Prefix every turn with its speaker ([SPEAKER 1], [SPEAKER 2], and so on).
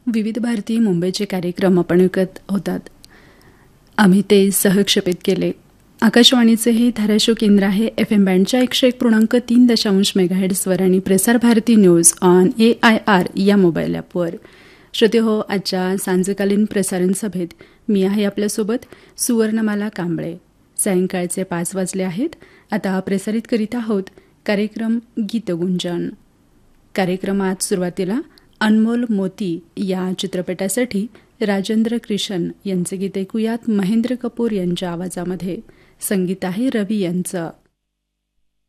[SPEAKER 1] विविध भारती मुंबईचे कार्यक्रम आपण ऐकत होतात. आम्ही ते सहक्षेपित केले. आकाशवाणीचे हे धाराशिव केंद्र आहे. FM बँडच्या 101.3 मेगाहेर्ट्झवर आणि Prasar Bharati news on AIR या मोबाईल ॲपवर. श्रोते हो, आजच्या सांजकालीन प्रसारण सभेत मी आहे आपल्यासोबत सुवर्णमाला कांबळे. सायंकाळचे 5 वाजले आहेत. आता प्रसारित करीत आहोत कार्यक्रम गीतगुंजन. कार्यक्रमात सुरुवातीला अनमोल मोती या चित्रपटासाठी राजेंद्र कृष्ण यांचे गीत ऐकूयात. महेंद्र कपूर यांच्या आवाजामध्ये. संगीत आहे रवी यांचं.